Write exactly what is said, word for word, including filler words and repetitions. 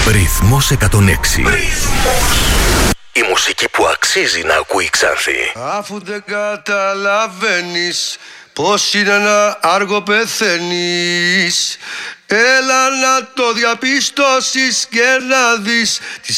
Ρυθμός εκατόν έξι. Η μουσική που αξίζει να ακούει η Ξάνθη. Αφού δεν καταλαβαίνεις πως είναι ένα άργο πεθαίνεις, έλα να το διαπιστώσεις και να δεις